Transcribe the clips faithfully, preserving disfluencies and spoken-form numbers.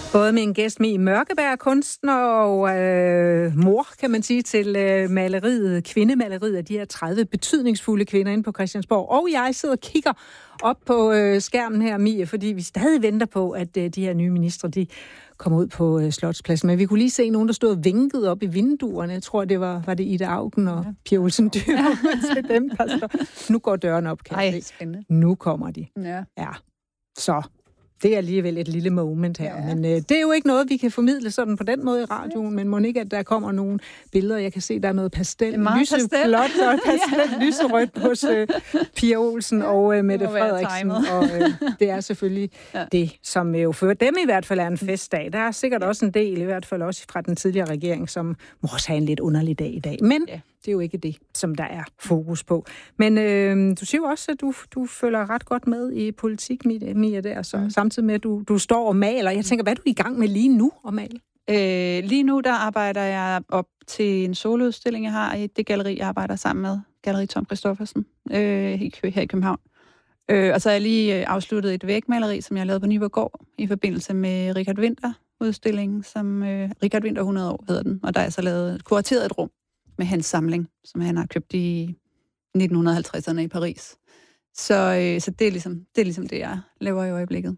Både med en gæst med i Mørkeberg, kunstner og øh, mor, kan man sige, til øh, maleriet, kvindemaleriet af de her tredive betydningsfulde kvinder inde på Christiansborg. Og jeg sidder og kigger op på øh, skærmen her, Mie, fordi vi stadig venter på, at øh, de her nye ministre, de kommer ud på øh, Slotspladsen. Men vi kunne lige se nogen, der stod og vinkede op i vinduerne. Jeg tror, det var, var det Ida Auken og ja. Pia Olsen Dyhr til dem, der står. Nu går døren op, kan jeg se. Nu kommer de. Ja. Ja, så... Det er alligevel et lille moment her, ja. Men øh, det er jo ikke noget, vi kan formidle sådan på den måde i radioen, men må ikke, at der kommer nogle billeder. Jeg kan se, der er noget pastel, lyseblåt og pastel, ja. lyserødt hos øh, Pia Olsen og øh, Mette Frederiksen, og øh, det er selvfølgelig ja. det, som jo for dem i hvert fald er en festdag. Der er sikkert også en del, i hvert fald også fra den tidligere regering, som må også have en lidt underlig dag i dag, men... Ja. Det er jo ikke det, som der er fokus på. Men øh, du siger jo også, at du, du følger ret godt med i politik, Mia, der, så mm. samtidig med, at du, du står og maler. Jeg tænker, hvad er du i gang med lige nu at male? Øh, lige nu, der arbejder jeg op til en soloudstilling, jeg har i det galleri, jeg arbejder sammen med. Galleri Tom Christoffersen, øh, her i København. Øh, og så har jeg lige afsluttet et vægmaleri, som jeg har lavet på Nyborggård, i forbindelse med Richard Winter-udstillingen, som øh, Richard Winter hundrede år hedder den. Og der er så lavet kurateret et rum med hans samling, som han har købt i nitten halvtredserne i Paris. Så, øh, så det, er ligesom, det er ligesom det, jeg laver i øjeblikket.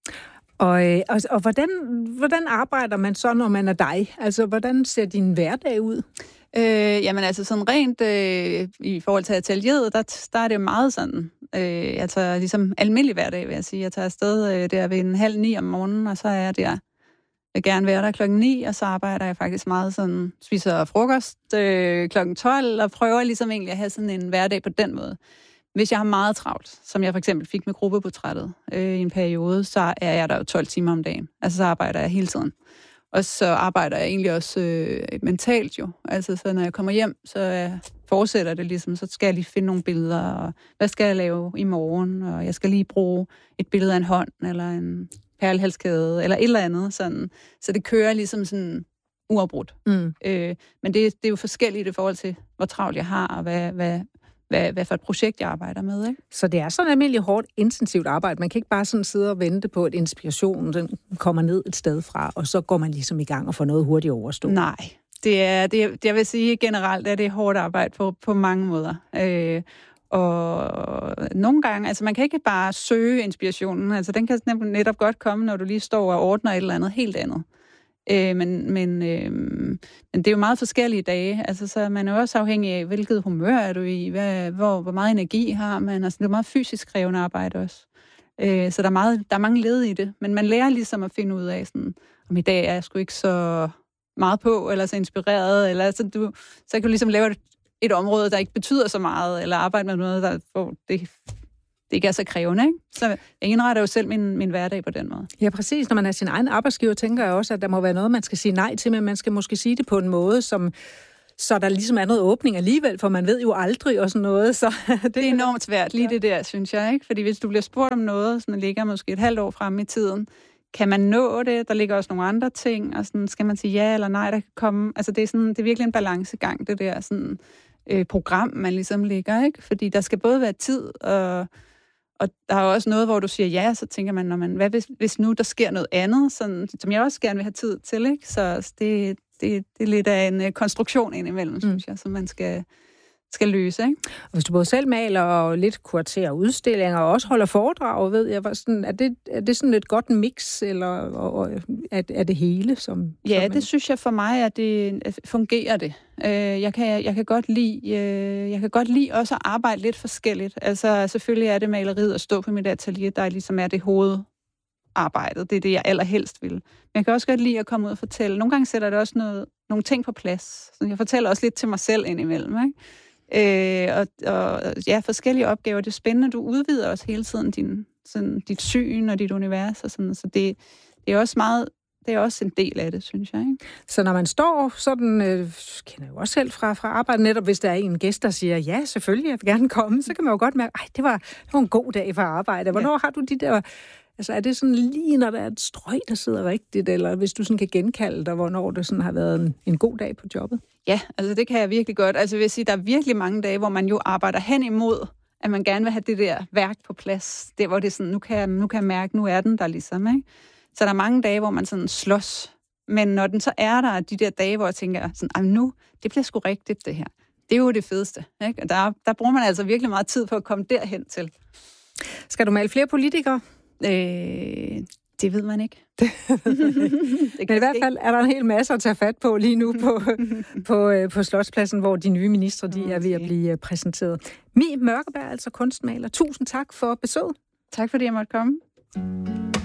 Og, øh, og, og hvordan, hvordan arbejder man så, når man er dig? Altså, hvordan ser din hverdag ud? Øh, jamen altså, sådan rent øh, i forhold til atelieret, der, der er det meget sådan, øh, jeg tager ligesom almindelig hverdag, vil jeg sige. Jeg tager afsted øh, der ved en halv ni om morgenen, og så er jeg der. Jeg vil gerne være der klokken ni, og så arbejder jeg faktisk meget sådan, spiser frokost øh, klokken tolv, og prøver ligesom egentlig at have sådan en hverdag på den måde. Hvis jeg har meget travlt, som jeg for eksempel fik med gruppeportrættet øh, i en periode, så er jeg der jo tolv timer om dagen. Altså så arbejder jeg hele tiden. Og så arbejder jeg egentlig også øh, mentalt jo. Altså så når jeg kommer hjem, så jeg fortsætter det ligesom, så skal jeg lige finde nogle billeder, og hvad skal jeg lave i morgen, og jeg skal lige bruge et billede af en hånd, eller en perlehalskæde, eller et eller andet. Sådan. Så det kører ligesom sådan uafbrudt. Mm. Øh, men det, det er jo forskelligt i forhold til, hvor travlt jeg har, og hvad, hvad, hvad, hvad for et projekt, jeg arbejder med. Ikke? Så det er sådan et almindeligt hårdt, intensivt arbejde. Man kan ikke bare sådan sidde og vente på, at inspirationen den kommer ned et sted fra, og så går man ligesom i gang og får noget hurtigt overstået. Nej, det er, det er, jeg vil sige generelt, at det er hårdt arbejde på, på mange måder. Øh, Og nogle gange, altså man kan ikke bare søge inspirationen, altså den kan netop godt komme, når du lige står og ordner et eller andet helt andet. Øh, men, men, øh, men det er jo meget forskellige dage, altså så man er også afhængig af, hvilket humør er du i, hvad, hvor, hvor meget energi har man, altså det er meget fysisk krævende arbejde også. Øh, så der er, meget, der er mange led i det, men man lærer ligesom at finde ud af, sådan, om i dag er jeg sgu ikke så meget på, eller så inspireret, eller så, du, så kan du ligesom lave et et område, der ikke betyder så meget, eller arbejde med noget, der, hvor det, det ikke er så krævende. Ikke? Så jeg indretter jo selv min, min hverdag på den måde. Ja, præcis. Når man er sin egen arbejdsgiver, tænker jeg også, at der må være noget, man skal sige nej til, men man skal måske sige det på en måde, som så der ligesom er noget åbning alligevel, for man ved jo aldrig og sådan noget. Så det, det er enormt svært, lige det der, synes jeg. Ikke? Fordi hvis du bliver spurgt om noget, sådan ligger måske et halvt år fremme i tiden, kan man nå det? Der ligger også nogle andre ting, og sådan, skal man sige ja eller nej, der kan komme. Altså det er, sådan, det er virkelig en balancegang, det der sådan Øh, program, man ligesom ligger, ikke? Fordi der skal både være tid, og, og der er også noget, hvor du siger ja, så tænker man, når man hvad hvis, hvis nu der sker noget andet, sådan, som jeg også gerne vil have tid til, ikke? Så det, det, det er lidt af en uh, konstruktion indimellem, mm. synes jeg, som man skal, skal løse, ikke? Og hvis du både selv maler og lidt kuraterer udstillinger, og også holder foredrag, ved jeg, sådan, er, det, er det sådan et godt mix, eller og, og, er, er det hele? Som, ja, som det synes jeg for mig, at det fungerer det. Jeg kan, jeg kan godt lide, jeg kan godt lide også at arbejde lidt forskelligt. Altså selvfølgelig er det maleriet at stå på mit atelier, der ligesom er det hovedarbejdet. Det er det, jeg allerhelst vil. Men jeg kan også godt lide at komme ud og fortælle. Nogle gange sætter det også noget, nogle ting på plads. Så jeg fortæller også lidt til mig selv indimellem, ikke? Øh, og, og ja, forskellige opgaver. Det er spændende, du udvider også hele tiden din, sådan, dit syn og dit univers. Og sådan, så det, det er også meget... Det er også en del af det, synes jeg. Ikke? Så når man står sådan, øh, kender jeg jo også selv fra, fra arbejde, netop hvis der er en gæst, der siger, ja, selvfølgelig, jeg vil gerne komme, så kan man jo godt mærke, ej, det var, det var en god dag for arbejde. Hvornår ja. har du de der, altså er det sådan lige, når der er et strøg, der sidder rigtigt, eller hvis du sådan kan genkalde dig, hvornår det sådan har været en, en god dag på jobbet? Ja, altså det kan jeg virkelig godt. Altså vil jeg sige, der er virkelig mange dage, hvor man jo arbejder hen imod, at man gerne vil have det der værk på plads. Det hvor det er sådan, nu kan jeg, nu kan jeg mærke, nu er den der ligesom, ikke? Så der er mange dage, hvor man sådan slås. Men når den så er der, de der dage, hvor jeg tænker, sådan, nu, det bliver sgu rigtigt, det her. Det er jo det fedeste. Ikke? Og der, der bruger man altså virkelig meget tid på at komme derhen til. Skal du male flere politikere? Øh, det ved man ikke. det Men i hvert fald er der en hel masse at tage fat på lige nu på, på, på Slotspladsen, hvor de nye ministre de er ved at blive præsenteret. Mie Mørkeberg, altså kunstmaler. Tusind tak for besøget. Tak fordi jeg måtte komme.